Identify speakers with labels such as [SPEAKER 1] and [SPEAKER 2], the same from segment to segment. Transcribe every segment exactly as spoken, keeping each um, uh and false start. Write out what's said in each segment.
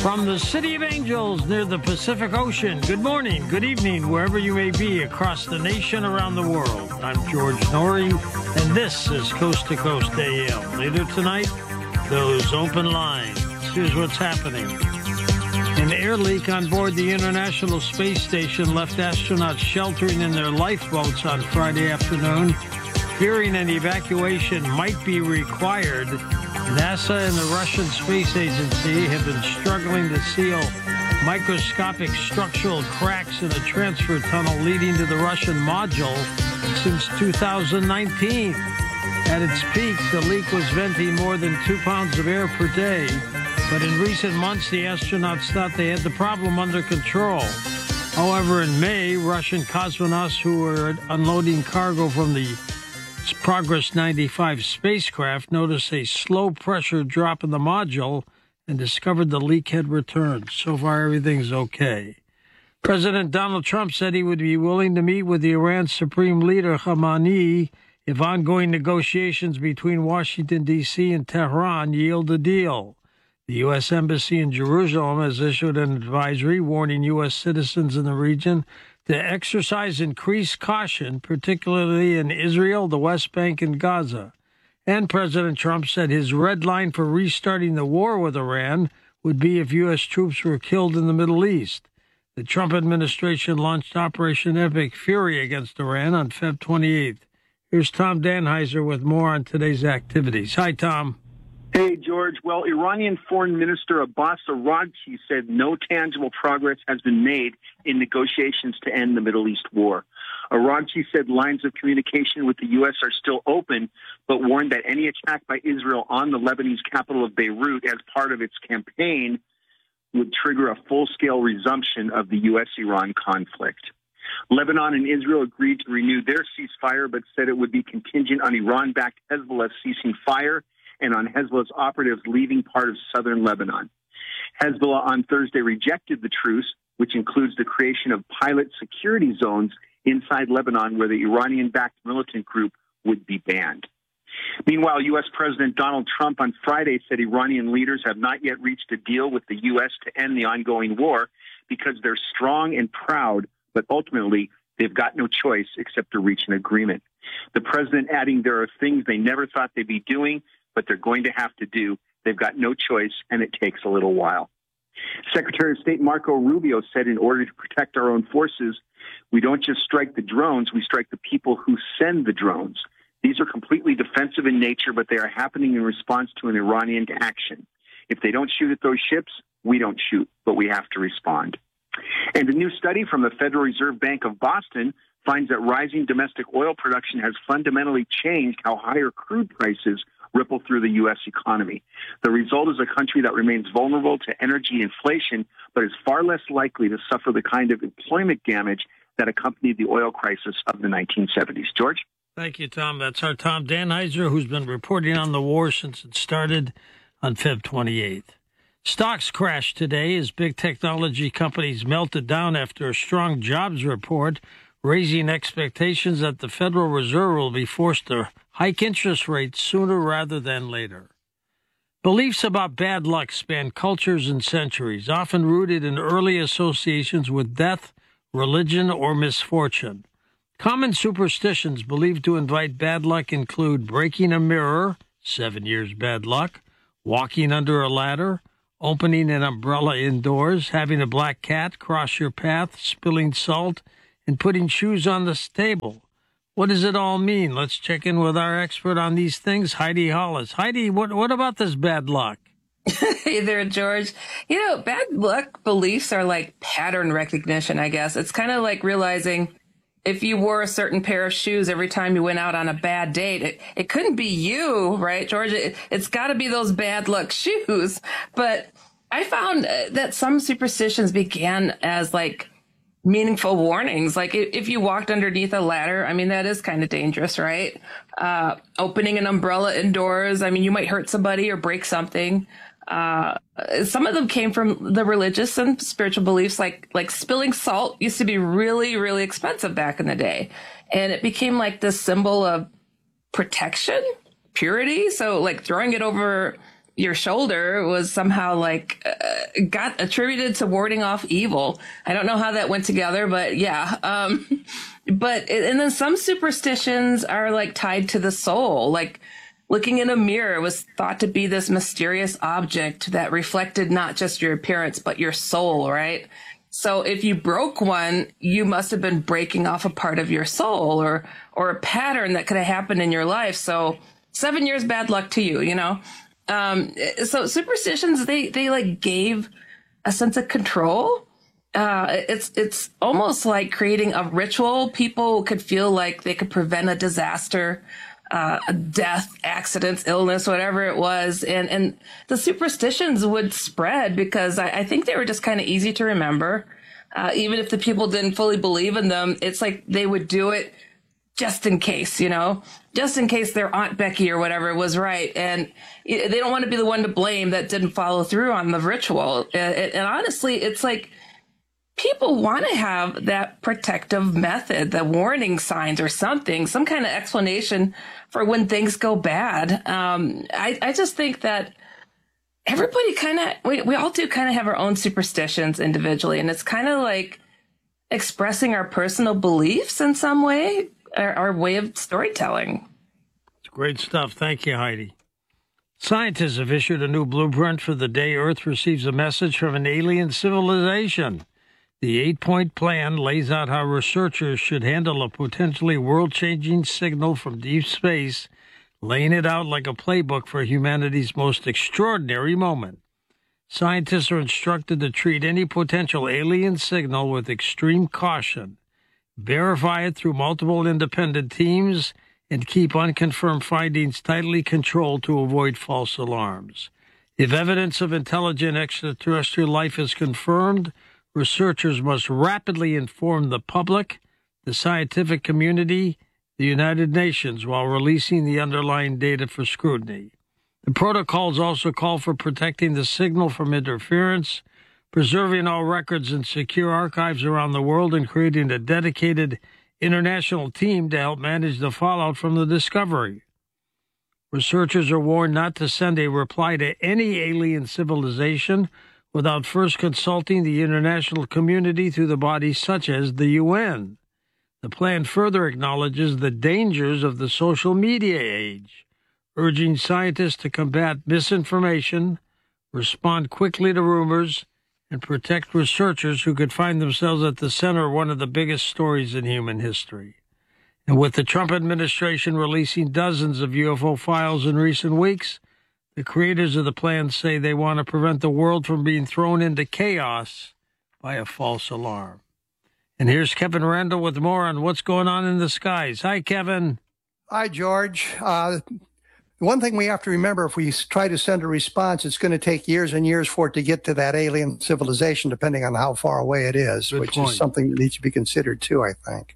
[SPEAKER 1] From the City of Angels near the Pacific Ocean, good morning, good evening, wherever you may be across the nation, around the world. I'm George Noory, and this is Coast to Coast A M. Later tonight, those open lines. Here's what's happening. An air leak on board the International Space Station left astronauts sheltering in their lifeboats on Friday afternoon. Fearing an evacuation might be required, NASA and the Russian Space Agency have been struggling to seal microscopic structural cracks in a transfer tunnel leading to the Russian module since two thousand nineteen. At its peak, the leak was venting more than two pounds of air per day. But in recent months, the astronauts thought they had the problem under control. However, in May, Russian cosmonauts who were unloading cargo from the Progress ninety-five spacecraft noticed a slow pressure drop in the module and discovered the leak had returned. So far, everything's okay. President Donald Trump said he would be willing to meet with the Iran Supreme Leader Khamenei if ongoing negotiations between Washington, D C and Tehran yield a deal. The U S Embassy in Jerusalem has issued an advisory warning U S citizens in the region to exercise increased caution, particularly in Israel, the West Bank, and Gaza. And President Trump said his red line for restarting the war with Iran would be if U S troops were killed in the Middle East. The Trump administration launched Operation Epic Fury against Iran on February twenty-eighth. Here's Tom Danheiser with more on today's activities. Hi, Tom.
[SPEAKER 2] Hey, George. Well, Iranian Foreign Minister Abbas Araghchi said no tangible progress has been made in negotiations to end the Middle East war. Araghchi said lines of communication with the U S are still open, but warned that any attack by Israel on the Lebanese capital of Beirut as part of its campaign would trigger a full-scale resumption of the U S Iran conflict. Lebanon and Israel agreed to renew their ceasefire, but said it would be contingent on Iran-backed Hezbollah ceasing fire and on Hezbollah's operatives leaving part of southern Lebanon. Hezbollah on Thursday rejected the truce, which includes the creation of pilot security zones inside Lebanon where the Iranian-backed militant group would be banned. Meanwhile, U S President Donald Trump on Friday said Iranian leaders have not yet reached a deal with the U S to end the ongoing war because they're strong and proud, but ultimately they've got no choice except to reach an agreement. The president adding there are things they never thought they'd be doing, but they're going to have to do. They've got no choice, and it takes a little while. Secretary of State Marco Rubio said in order to protect our own forces, we don't just strike the drones, we strike the people who send the drones. These are completely defensive in nature, but they are happening in response to an Iranian action. If they don't shoot at those ships, we don't shoot, but we have to respond. And a new study from the Federal Reserve Bank of Boston finds that rising domestic oil production has fundamentally changed how higher crude prices ripple through the U S economy. The result is a country that remains vulnerable to energy inflation, but is far less likely to suffer the kind of employment damage that accompanied the oil crisis of the nineteen seventies. George?
[SPEAKER 1] Thank you, Tom. That's our Tom Danheiser, who's been reporting on the war since it started on February twenty-eighth. Stocks crashed today as big technology companies melted down after a strong jobs report, raising expectations that the Federal Reserve will be forced to hike interest rates sooner rather than later. Beliefs about bad luck span cultures and centuries, often rooted in early associations with death, religion, or misfortune. Common superstitions believed to invite bad luck include breaking a mirror, seven years bad luck, walking under a ladder, opening an umbrella indoors, having a black cat cross your path, spilling salt, and putting shoes on the table. What does it all mean? Let's check in with our expert on these things, Heidi Hollis. Heidi, what, what about this bad luck?
[SPEAKER 3] Hey there, George. You know, bad luck beliefs are like pattern recognition, I guess. It's kind of like realizing if you wore a certain pair of shoes every time you went out on a bad date, it, it couldn't be you, right, George? It, it's got to be those bad luck shoes. But I found that some superstitions began as like meaningful warnings. Like if you walked underneath a ladder, I mean, that is kind of dangerous, right? Uh, opening an umbrella indoors, I mean, you might hurt somebody or break something. Uh, some of them came from the religious and spiritual beliefs, like, like spilling salt used to be really, really expensive back in the day. And it became like this symbol of protection, purity. So like throwing it over your shoulder was somehow like uh, got attributed to warding off evil. I don't know how that went together, but yeah. Um, but, and then some superstitions are like tied to the soul, like looking in a mirror was thought to be this mysterious object that reflected not just your appearance, but your soul, right? So if you broke one, you must have been breaking off a part of your soul or, or a pattern that could have happened in your life. So seven years bad luck to you, you know? Um, so superstitions, they, they like gave a sense of control. Uh, it's, it's almost like creating a ritual. People could feel like they could prevent a disaster, uh, death, accidents, illness, whatever it was. And, and the superstitions would spread because I, I think they were just kind of easy to remember. Uh, even if the people didn't fully believe in them, it's like they would do it just in case, you know, just in case their Aunt Becky or whatever was right. And they don't want to be the one to blame that didn't follow through on the ritual. And, and honestly, it's like people want to have that protective method, the warning signs or something, some kind of explanation for when things go bad. Um, I, I just think that everybody kind of, we, we all do kind of have our own superstitions individually. And it's kind of like expressing our personal beliefs in some way. Our, our way of storytelling.
[SPEAKER 1] It's great stuff. Thank you, Heidi. Scientists have issued a new blueprint for the day Earth receives a message from an alien civilization. The eight-point plan lays out how researchers should handle a potentially world-changing signal from deep space, laying it out like a playbook for humanity's most extraordinary moment. Scientists are instructed to treat any potential alien signal with extreme caution, verify it through multiple independent teams, and keep unconfirmed findings tightly controlled to avoid false alarms. If evidence of intelligent extraterrestrial life is confirmed, researchers must rapidly inform the public, the scientific community, the United Nations, while releasing the underlying data for scrutiny. The protocols also call for protecting the signal from interference, preserving all records in secure archives around the world, and creating a dedicated international team to help manage the fallout from the discovery. Researchers are warned not to send a reply to any alien civilization without first consulting the international community through the bodies such as the U N. The plan further acknowledges the dangers of the social media age, urging scientists to combat misinformation, respond quickly to rumors, and protect researchers who could find themselves at the center of one of the biggest stories in human history. And with the Trump administration releasing dozens of U F O files in recent weeks, the creators of the plan say they want to prevent the world from being thrown into chaos by a false alarm. And here's Kevin Randall with more on what's going on in the skies. Hi, Kevin.
[SPEAKER 4] Hi, George. Uh, One thing we have to remember, if we try to send a response, it's going to take years and years for it to get to that alien civilization, depending on how far away it is, Good which point. is something that needs to be considered, too, I think.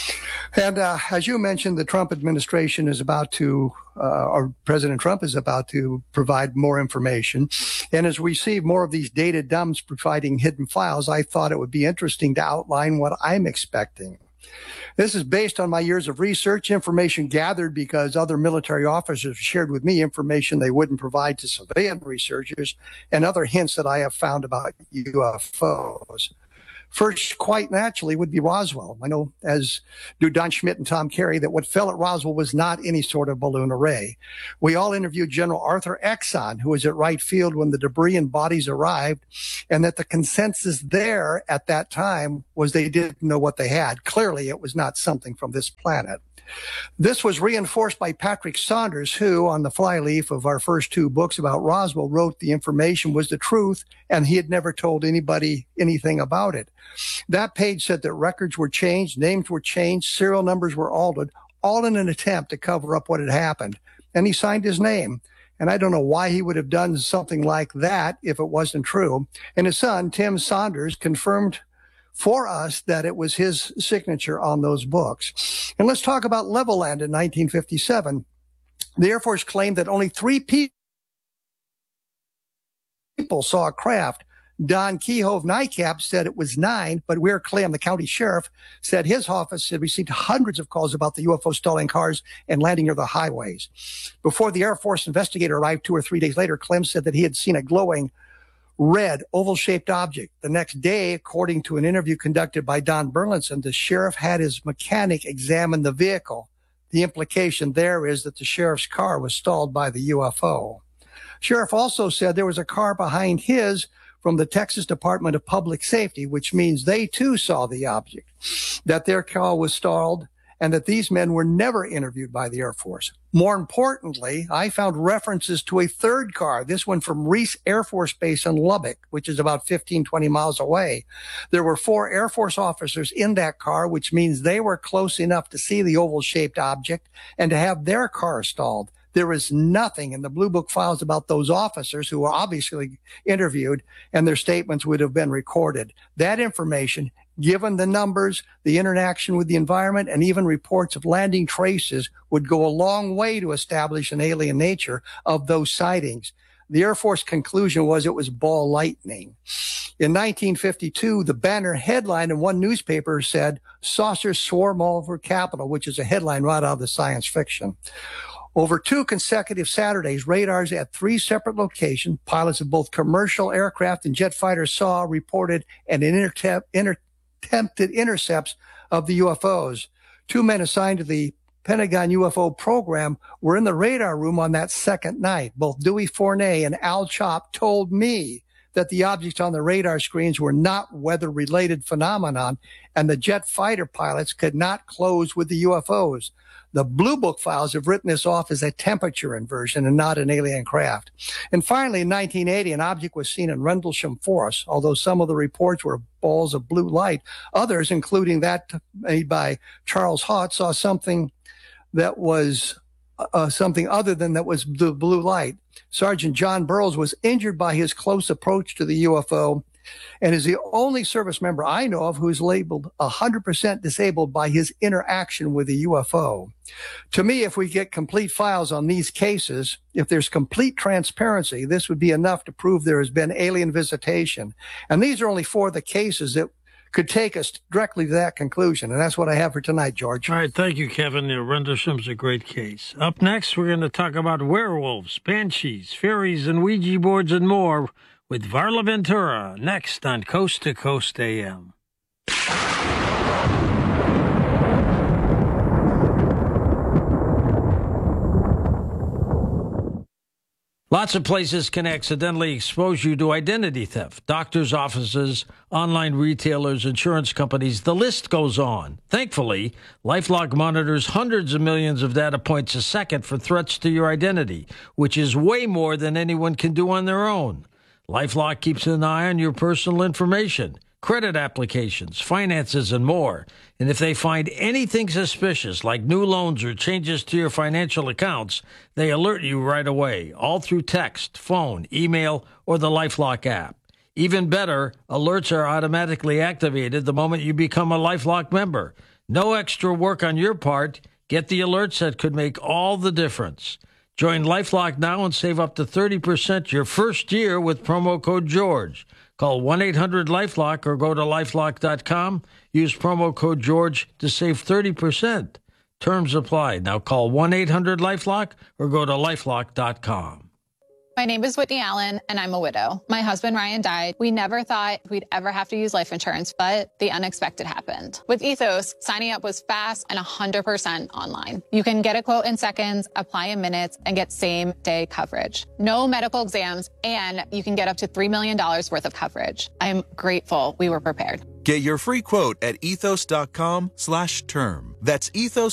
[SPEAKER 4] And uh, as you mentioned, the Trump administration is about to, uh, or President Trump is about to provide more information. And as we see more of these data dumps providing hidden files, I thought it would be interesting to outline what I'm expecting. This is based on my years of research, information gathered because other military officers shared with me information they wouldn't provide to civilian researchers, and other hints that I have found about U F Os. First, quite naturally, would be Roswell. I know, as do Don Schmitt and Tom Carey, that what fell at Roswell was not any sort of balloon array. We all interviewed General Arthur Exon, who was at Wright Field when the debris and bodies arrived, and that the consensus there at that time was they didn't know what they had. Clearly, it was not something from this planet. This was reinforced by Patrick Saunders, who, on the flyleaf of our first two books about Roswell, wrote the information was the truth, and he had never told anybody anything about it. That page said that records were changed, names were changed, serial numbers were altered, all in an attempt to cover up what had happened. And he signed his name. And I don't know why he would have done something like that if it wasn't true. And his son, Tim Saunders, confirmed for us that it was his signature on those books. And let's talk about Levelland in nineteen fifty-seven. The Air Force claimed that only three people saw a craft. Don Kehoe of NICAP said it was nine, but Weir Clem, the county sheriff, said his office had received hundreds of calls about the U F O stalling cars and landing near the highways. Before the Air Force investigator arrived two or three days later, Clem said that he had seen a glowing red oval-shaped object. The next day, according to an interview conducted by Don Burlinson, the sheriff had his mechanic examine the vehicle. The implication there is that the sheriff's car was stalled by the U F O. Sheriff also said there was a car behind his from the Texas Department of Public Safety, which means they too saw the object, that their car was stalled, and that these men were never interviewed by the Air Force. More importantly, I found references to a third car, this one from Reese Air Force Base in Lubbock, which is about fifteen, twenty miles away. There were four Air Force officers in that car, which means they were close enough to see the oval-shaped object and to have their car stalled. There is nothing in the Blue Book files about those officers who were obviously interviewed, and their statements would have been recorded. That information, given the numbers, the interaction with the environment, and even reports of landing traces, would go a long way to establish an alien nature of those sightings. The Air Force conclusion was it was ball lightning. In nineteen fifty-two, the banner headline in one newspaper said, "Saucers swarm all over Capitol," which is a headline right out of the science fiction. Over two consecutive Saturdays, radars at three separate locations, pilots of both commercial aircraft and jet fighters saw, reported, and inter- inter- attempted intercepts of the U F Os. Two men assigned to the Pentagon U F O program were in the radar room on that second night. Both Dewey Fournay and Al Chop told me that the objects on the radar screens were not weather-related phenomenon, and the jet fighter pilots could not close with the U F Os. The Blue Book files have written this off as a temperature inversion and not an alien craft. And finally, in nineteen eighty, an object was seen in Rendlesham Forest. Although some of the reports were balls of blue light, others, including that made by Charles Haught, saw something that was uh, something other than that was the blue light. Sergeant John Burroughs was injured by his close approach to the U F O and is the only service member I know of who's labeled one hundred percent disabled by his interaction with the U F O. To me, if we get complete files on these cases, if there's complete transparency, this would be enough to prove there has been alien visitation. And these are only four of the cases that could take us directly to that conclusion. And that's what I have for tonight, George.
[SPEAKER 1] All right. Thank you, Kevin. The Rendlesham's a great case. Up next, we're going to talk about werewolves, banshees, fairies, and Ouija boards and more with Varla Ventura next on Coast to Coast A M. Lots of places can accidentally expose you to identity theft. Doctors' offices, online retailers, insurance companies, the list goes on. Thankfully, LifeLock monitors hundreds of millions of data points a second for threats to your identity, which is way more than anyone can do on their own. LifeLock keeps an eye on your personal information, credit applications, finances, and more. And if they find anything suspicious, like new loans or changes to your financial accounts, they alert you right away, all through text, phone, email, or the LifeLock app. Even better, alerts are automatically activated the moment you become a LifeLock member. No extra work on your part. Get the alerts that could make all the difference. Join LifeLock now and save up to thirty percent your first year with promo code George. Call one eight hundred LifeLock or go to lifelock dot com. Use promo code George to save thirty percent. Terms apply. Now call one eight hundred LifeLock or go to lifelock dot com.
[SPEAKER 5] My name is Whitney Allen, and I'm a widow. My husband, Ryan, died. We never thought we'd ever have to use life insurance, but the unexpected happened. With Ethos, signing up was fast and one hundred percent online. You can get a quote in seconds, apply in minutes, and get same-day coverage. No medical exams, and you can get up to three million dollars worth of coverage. I'm grateful we were prepared.
[SPEAKER 6] Get your free quote at ethos dot com slash term. That's ethos